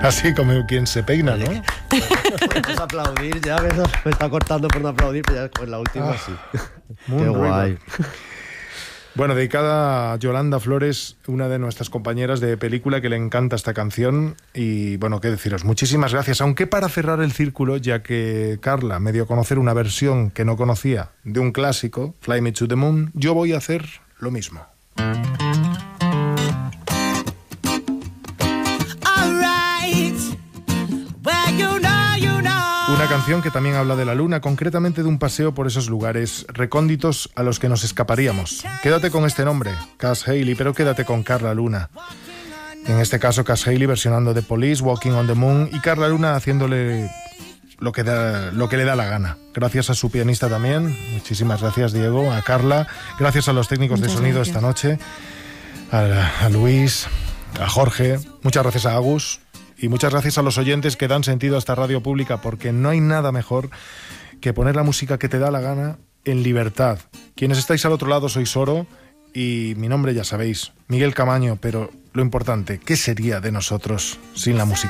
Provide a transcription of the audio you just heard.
Así como quien se peina, ¿no? Vamos a aplaudir ya, me está cortando por no aplaudir, pero ya con la última sí. Qué guay. Bueno, dedicada a Yolanda Flores, una de nuestras compañeras de película que le encanta esta canción. Y bueno, qué deciros, muchísimas gracias. Aunque para cerrar el círculo, ya que Carla me dio a conocer una versión que no conocía de un clásico, Fly Me to the Moon, yo voy a hacer lo mismo. Una canción que también habla de la luna, concretamente de un paseo por esos lugares recónditos a los que nos escaparíamos. Quédate con este nombre, Cass Haley, pero quédate con Carla Luna. En este caso, Cass Haley versionando The Police, Walking on the Moon, y Carla Luna haciéndole lo que le da la gana. Gracias a su pianista también. Muchísimas gracias, Diego, a Carla. Gracias a los técnicos de sonido esta noche, a Luis, a Jorge. Muchas gracias a Agus. Y muchas gracias a los oyentes que dan sentido a esta radio pública, porque no hay nada mejor que poner la música que te da la gana en libertad. Quienes estáis al otro lado sois Oro y mi nombre ya sabéis, Miguel Camaño, pero lo importante, ¿qué sería de nosotros sin la música?